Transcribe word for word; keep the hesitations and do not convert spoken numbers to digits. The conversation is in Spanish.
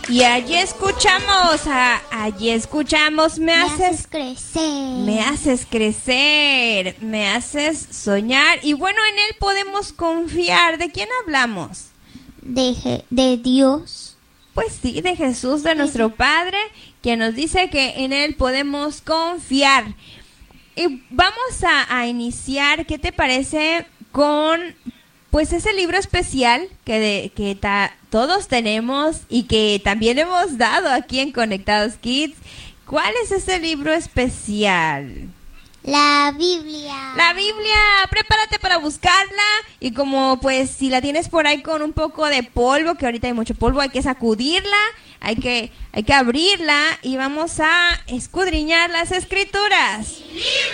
Y allí escuchamos, a, allí escuchamos, me, Me haces, haces crecer. me haces crecer, me haces soñar. Y bueno, en Él podemos confiar. ¿De quién hablamos? De, Je- de Dios. Pues sí, de Jesús, de nuestro Padre, que nos dice que en Él podemos confiar. Y vamos a, a iniciar, ¿qué te parece? Con, pues, ese libro especial que, de, que ta, todos tenemos y que también hemos dado aquí en Conectados Kids. ¿Cuál es ese libro especial? La Biblia. La Biblia, prepárate para buscarla y como pues si la tienes por ahí con un poco de polvo, que ahorita hay mucho polvo, hay que sacudirla, hay que, hay que abrirla y vamos a escudriñar las escrituras.